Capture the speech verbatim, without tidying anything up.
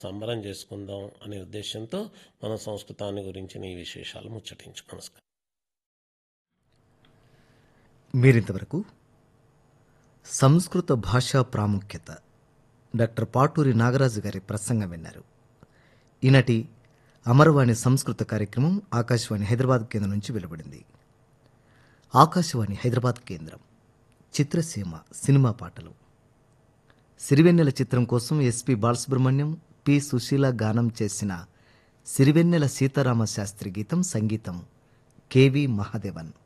సంబరం చేసుకుందాం అనే ఉద్దేశంతో మన సంస్కృతాన్ని గురించిన ఈ విశేషాలు ముచ్చటించు. నమస్కారం. మీరింతవరకు సంస్కృత భాషా ప్రాముఖ్యత డాక్టర్ పాటూరి నాగరాజు గారి ప్రసంగం విన్నారు. ఈనాటి అమరవాణి సంస్కృత కార్యక్రమం ఆకాశవాణి హైదరాబాద్ కేంద్రం నుంచి వెలువడింది. ఆకాశవాణి హైదరాబాద్ కేంద్రం చిత్రసీమ సినిమా పాటలు. సిరివెన్నెల చిత్రం కోసం ఎస్పి బాలసుబ్రహ్మణ్యం, పి సుశీల గానం చేసిన సిరివెన్నెల సీతారామ శాస్త్రి గీతం, సంగీతం కెవి మహాదేవన్.